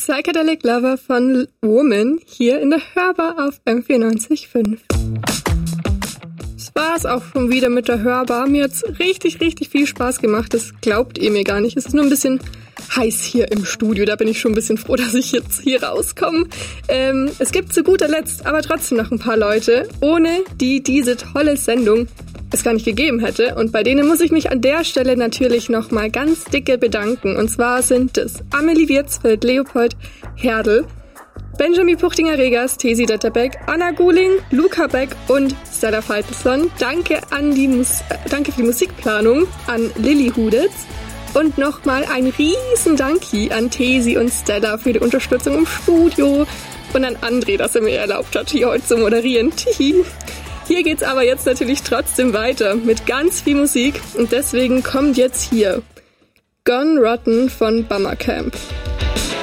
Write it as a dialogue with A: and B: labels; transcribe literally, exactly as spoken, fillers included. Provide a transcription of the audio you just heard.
A: Psychedelic Lover von Woman hier in der Hörbar auf M vierundneunzig Komma fünf. Das war's auch schon wieder mit der Hörbar. Mir hat's richtig, richtig viel Spaß gemacht. Das glaubt ihr mir gar nicht. Es ist nur ein bisschen heiß hier im Studio. Da bin ich schon ein bisschen froh, dass ich jetzt hier rauskomme. Ähm, es gibt zu guter Letzt aber trotzdem noch ein paar Leute, ohne die diese tolle Sendung es gar nicht gegeben hätte. Und bei denen muss ich mich an der Stelle natürlich nochmal ganz dicke bedanken. Und zwar sind es Amelie Wirtsfeld, Leopold Herdl, Benjamin Puchtinger-Regers, Tesi Detterbeck, Anna Guling, Luca Beck und Stella Faltelsson. Danke an die Mus- äh, danke für die Musikplanung an Lilly Huditz. Und nochmal ein riesen Danki an Tesi und Stella für die Unterstützung im Studio und an André, dass er mir erlaubt hat, hier heute zu moderieren. Hier geht's aber jetzt natürlich trotzdem weiter mit ganz viel Musik und deswegen kommt jetzt hier Gone Rotten von Bummer Camp.